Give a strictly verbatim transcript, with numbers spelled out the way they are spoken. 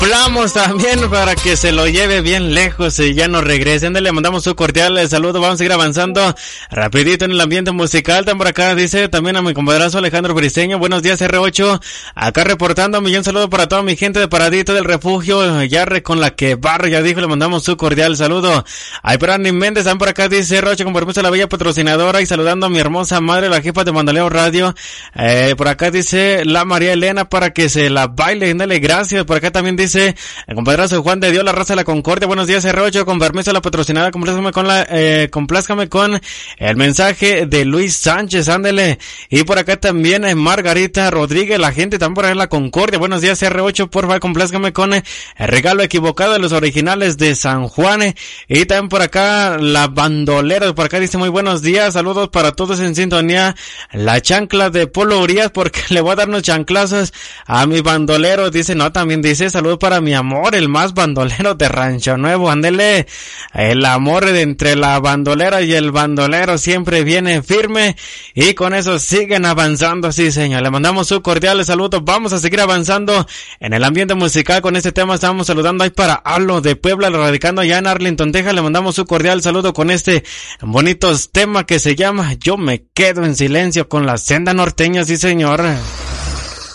soplamos también para que se lo lleve bien lejos y ya no regrese. Le mandamos un cordial saludo. Vamos a seguir avanzando rapidito en el ambiente musical. También por acá dice también a mi compadrazo Alejandro Briseño. Buenos días, R ocho. Acá reportando. Un millón saludo para toda mi gente de Paradito del Refugio. Yarre con la que barro, ya dijo. Le mandamos un cordial saludo. Ay, pero Ani Méndez. También por acá dice R ocho con permiso a la bella patrocinadora y saludando a mi hermosa madre, la jefa de Mandaleo Radio. Eh, por acá dice la María Elena para que se la baile. Dale gracias. Por acá también dice el compadrazo Juan de Dios, la raza de la Concordia. Buenos días, R ocho, con permiso a la patrocinada. Complázcame con la, eh, complázcame con el mensaje de Luis Sánchez, ándele. Y por acá también eh, Margarita Rodríguez, la gente también por ahí en la Concordia. Buenos días, R ocho, por favor, complázcame con eh, el regalo equivocado de los originales de San Juan. Eh, y también por acá la bandolera, por acá dice muy buenos días, saludos para todos en sintonía. La chancla de Polo Urias, porque le voy a dar unos chanclazos a mi bandolero. Dice, no, también dice, saludos para mi amor, el más bandolero de Rancho Nuevo, ándele. El amor de entre la bandolera y el bandolero siempre viene firme y con eso siguen avanzando, sí señor. Le mandamos un cordial saludo. Vamos a seguir avanzando en el ambiente musical con este tema. Estamos saludando ahí para Alo de Puebla, radicando allá en Arlington, Texas. Le mandamos un cordial saludo con este bonito tema que se llama Yo me quedo en silencio con la senda norteña, sí señor.